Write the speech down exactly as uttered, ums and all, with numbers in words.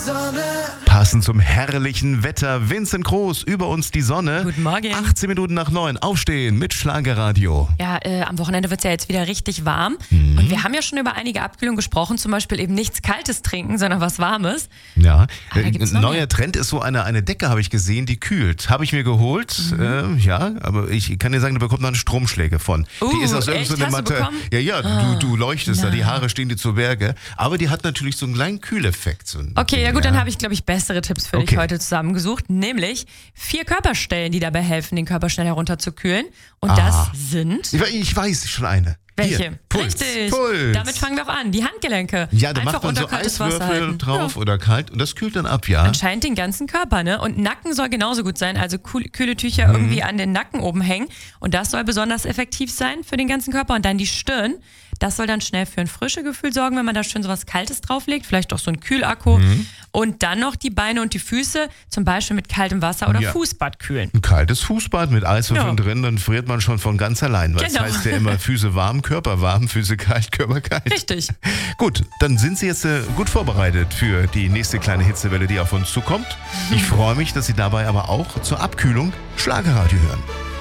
Passend zum herrlichen Wetter, Vincent Groß, über uns die Sonne. Guten Morgen. achtzehn Minuten nach neun, aufstehen mit Schlagerradio. Ja, äh, am Wochenende wird es ja jetzt wieder richtig warm. Mhm. Und wir haben ja schon über einige Abkühlungen gesprochen, zum Beispiel eben nichts Kaltes trinken, sondern was Warmes. Ja, Ah, ein neuer Trend ist so eine, eine Decke, habe ich gesehen, die kühlt. Habe ich mir geholt, mhm. äh, ja, aber ich kann dir sagen, da bekommt man Stromschläge von. Uh, die ist aus echt? irgendeiner Hast du Matte. bekommen? Ja, ja, Ah, du, du leuchtest na. da, die Haare stehen dir zu Berge. Aber die hat natürlich so einen kleinen Kühleffekt. So ein, Okay, ja gut, ja. dann habe ich, glaube ich, bessere Tipps für Okay. dich heute zusammengesucht. Nämlich vier Körperstellen, die dabei helfen, den Körper schnell herunterzukühlen. Und Ah. das sind... Ich, ich weiß schon eine. Welche? Hier, Puls. Richtig. Puls. Damit fangen wir auch an. Die Handgelenke. Ja, da Einfach macht man unter so kaltes Wasser Eiswürfel halten. drauf Ja. oder kalt und das kühlt dann ab, ja. Anscheinend den ganzen Körper, ne? Und Nacken soll genauso gut sein, also kühl- kühle Tücher Mhm. irgendwie an den Nacken oben hängen. Und das soll besonders effektiv sein für den ganzen Körper. Und dann die Stirn. Das soll dann schnell für ein frisches Gefühl sorgen, wenn man da schön so was Kaltes drauflegt. Vielleicht auch so ein Kühlakku. Mhm. Und dann noch die Beine und die Füße, zum Beispiel mit kaltem Wasser oder Ja. Fußbad kühlen. Ein kaltes Fußbad mit Eiswürfeln Ja. drin, dann friert man schon von ganz allein. Weil Genau. es heißt ja immer Füße warm, Körper warm, Füße kalt, Körper kalt. Richtig. Gut, dann sind Sie jetzt äh, gut vorbereitet für die nächste kleine Hitzewelle, die auf uns zukommt. Ich freue mich, dass Sie dabei aber auch zur Abkühlung Schlagerradio hören.